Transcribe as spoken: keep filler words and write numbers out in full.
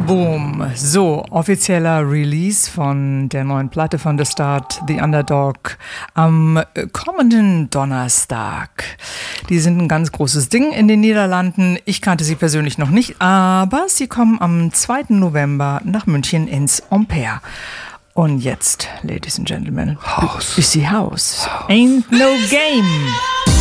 Boom. So, offizieller Release von der neuen Platte von The Start, The Underdog, am kommenden Donnerstag. Die sind ein ganz großes Ding in den Niederlanden. Ich kannte sie persönlich noch nicht, aber sie kommen am zweiten November nach München ins Ampere. Und jetzt, Ladies and Gentlemen, House. ist sie House. Ain't no game.